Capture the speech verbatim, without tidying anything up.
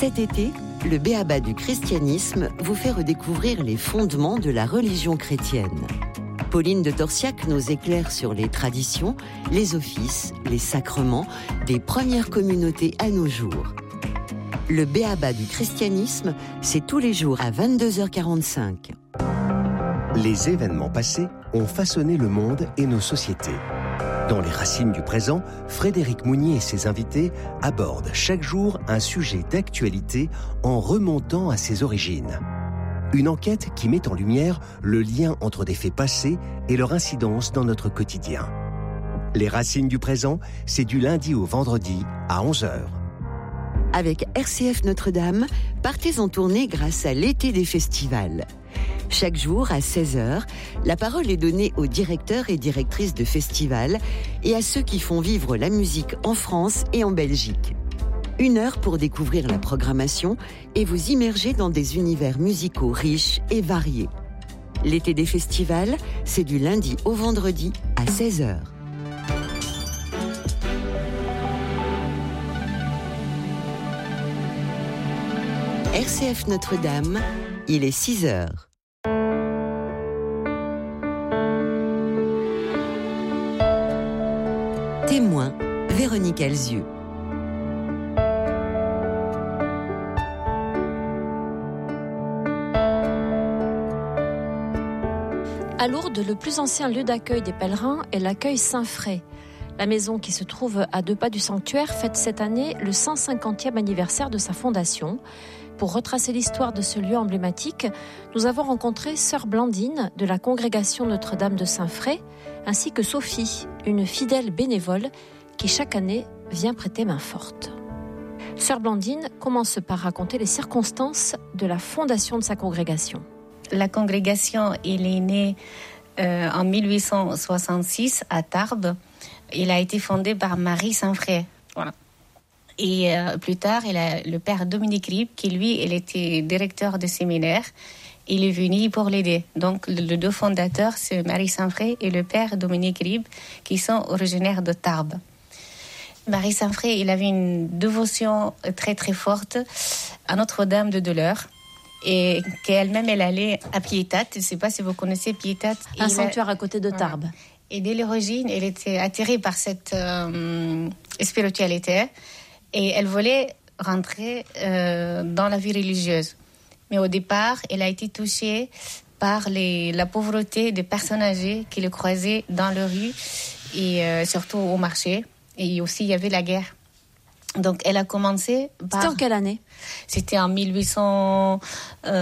Cet été, le B.A.B.A. du christianisme vous fait redécouvrir les fondements de la religion chrétienne. Pauline de Torsiac nous éclaire sur les traditions, les offices, les sacrements des premières communautés à nos jours. Le B.A.B.A. du christianisme, c'est tous les jours à vingt-deux heures quarante-cinq. Les événements passés ont façonné le monde et nos sociétés. Dans les racines du présent, Frédéric Mounier et ses invités abordent chaque jour un sujet d'actualité en remontant à ses origines. Une enquête qui met en lumière le lien entre des faits passés et leur incidence dans notre quotidien. Les racines du présent, c'est du lundi au vendredi à onze heures. Avec R C F Notre-Dame, partez en tournée grâce à l'été des festivals. Chaque jour, à seize heures, la parole est donnée aux directeurs et directrices de festivals et à ceux qui font vivre la musique en France et en Belgique. Une heure pour découvrir la programmation et vous immerger dans des univers musicaux riches et variés. L'été des festivals, c'est du lundi au vendredi à seize heures. R C F Notre-Dame, il est six heures. Témoin, Véronique Alzieux. À Lourdes, le plus ancien lieu d'accueil des pèlerins est l'accueil Saint-Fray. La maison qui se trouve à deux pas du sanctuaire fête cette année le cent cinquantième anniversaire de sa fondation. Pour retracer l'histoire de ce lieu emblématique, nous avons rencontré sœur Blandine de la congrégation Notre-Dame de Saint-Fray, ainsi que Sophie, une fidèle bénévole qui chaque année vient prêter main forte. Sœur Blandine commence par raconter les circonstances de la fondation de sa congrégation. La congrégation elle est née euh, en mille huit cent soixante-six à Tarbes. Elle a été fondée par Marie Saint-Fray. Voilà. Et euh, plus tard, il a le père Dominique Rib, qui lui, il était directeur de séminaire. Il est venu pour l'aider. Donc, les deux fondateurs, c'est Marie Saint-Fray et le père Dominique Rib, qui sont originaires de Tarbes. Marie Saint-Fray, il avait une dévotion très très forte à Notre-Dame de Douleur. Et qu'elle-même, elle allait à Piétat. Je ne sais pas si vous connaissez Piétat. Un sanctuaire a... à côté de Tarbes. Voilà. Et dès l'origine, elle était attirée par cette euh, spiritualité. Et elle voulait rentrer euh, dans la vie religieuse. Mais au départ, elle a été touchée par les, la pauvreté des personnes âgées qui le croisaient dans la rue et euh, surtout au marché. Et aussi, il y avait la guerre. Donc, elle a commencé par... C'était en quelle année ? C'était en mille huit cents... Euh,